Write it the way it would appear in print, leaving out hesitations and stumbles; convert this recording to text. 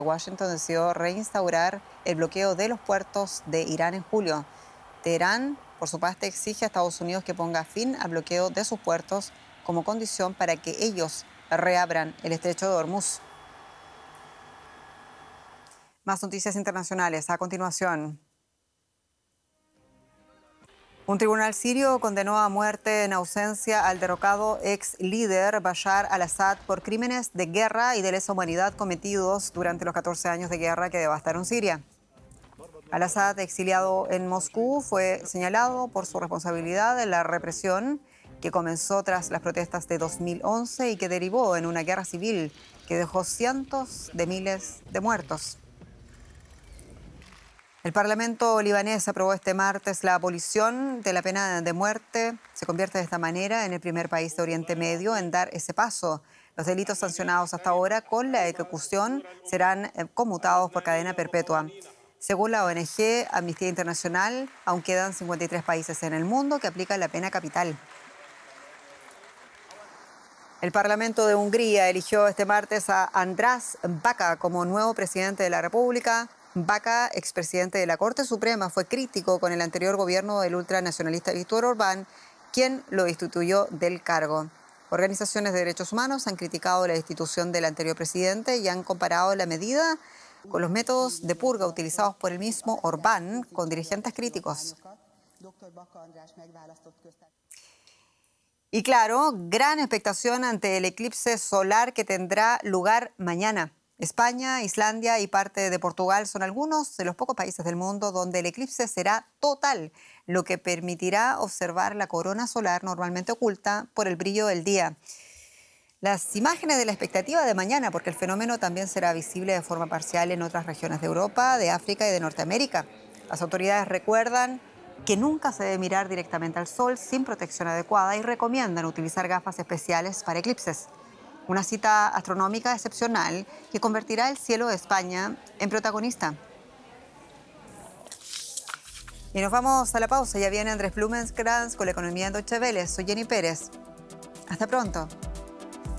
Washington decidió reinstaurar el bloqueo de los puertos de Irán en julio. Teherán, por su parte, exige a Estados Unidos que ponga fin al bloqueo de sus puertos como condición para que ellos reabran el estrecho de Hormuz. Más noticias internacionales a continuación. Un tribunal sirio condenó a muerte en ausencia al derrocado ex líder Bashar al-Assad por crímenes de guerra y de lesa humanidad cometidos durante los 14 años de guerra que devastaron Siria. Al-Assad, exiliado en Moscú, fue señalado por su responsabilidad en la represión que comenzó tras las protestas de 2011 y que derivó en una guerra civil que dejó cientos de miles de muertos. El Parlamento libanés aprobó este martes la abolición de la pena de muerte. Se convierte de esta manera en el primer país de Oriente Medio en dar ese paso. Los delitos sancionados hasta ahora con la ejecución serán conmutados por cadena perpetua. Según la ONG Amnistía Internacional, aún quedan 53 países en el mundo que aplican la pena capital. El Parlamento de Hungría eligió este martes a András Baka como nuevo presidente de la República. Baka, expresidente de la Corte Suprema, fue crítico con el anterior gobierno del ultranacionalista Viktor Orbán, quien lo destituyó del cargo. Organizaciones de derechos humanos han criticado la destitución del anterior presidente y han comparado la medida con los métodos de purga utilizados por el mismo Orbán con dirigentes críticos. Y claro, gran expectación ante el eclipse solar que tendrá lugar mañana. España, Islandia y parte de Portugal son algunos de los pocos países del mundo donde el eclipse será total, lo que permitirá observar la corona solar normalmente oculta por el brillo del día. Las imágenes de la expectativa de mañana, porque el fenómeno también será visible de forma parcial en otras regiones de Europa, de África y de Norteamérica. Las autoridades recuerdan que nunca se debe mirar directamente al sol sin protección adecuada y recomiendan utilizar gafas especiales para eclipses. Una cita astronómica excepcional que convertirá el cielo de España en protagonista. Y nos vamos a la pausa. Ya viene Andrés Blumenkrantz con la economía en Deutsche Welle. Soy Jenny Pérez. Hasta pronto.